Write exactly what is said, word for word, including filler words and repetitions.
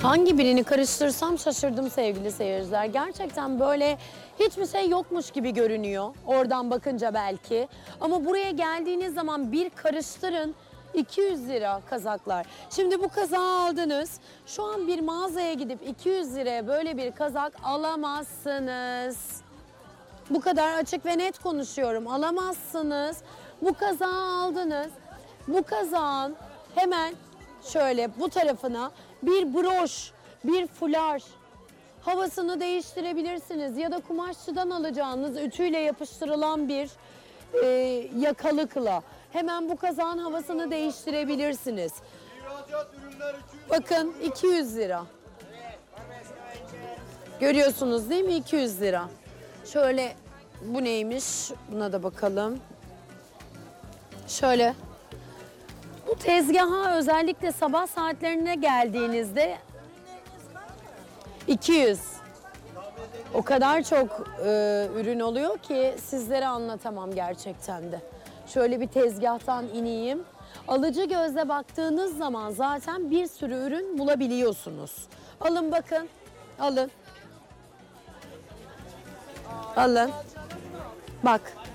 Hangi birini karıştırsam şaşırdım sevgili seyirciler. Gerçekten böyle hiçbir şey yokmuş gibi görünüyor. Oradan bakınca belki. Ama buraya geldiğiniz zaman bir karıştırın. iki yüz lira kazaklar. Şimdi bu kazağı aldınız. Şu an bir mağazaya gidip iki yüz liraya böyle bir kazak alamazsınız. Bu kadar açık ve net konuşuyorum. Alamazsınız. Bu kazağı aldınız. Bu kazağın hemen şöyle bu tarafına bir broş, bir fular havasını değiştirebilirsiniz. Ya da kumaşçıdan alacağınız ütüyle yapıştırılan bir e, yakalıkla hemen bu kazağın havasını değiştirebilirsiniz. Bakın iki yüz lira. Görüyorsunuz değil mi? iki yüz lira. Şöyle bu neymiş? Buna da bakalım. Şöyle. Bu tezgaha özellikle sabah saatlerine geldiğinizde iki yüz. O kadar çok e, ürün oluyor ki sizlere anlatamam gerçekten de. Şöyle bir tezgahtan ineyim. Alıcı gözle baktığınız zaman zaten bir sürü ürün bulabiliyorsunuz. Alın bakın. Alın. Alın. Bak.